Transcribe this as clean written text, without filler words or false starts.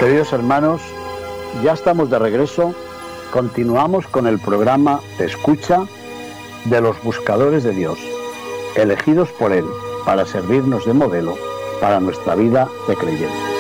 Queridos hermanos, ya estamos de regreso. Continuamos con el programa de escucha de los buscadores de Dios, elegidos por Él para servirnos de modelo para nuestra vida de creyentes.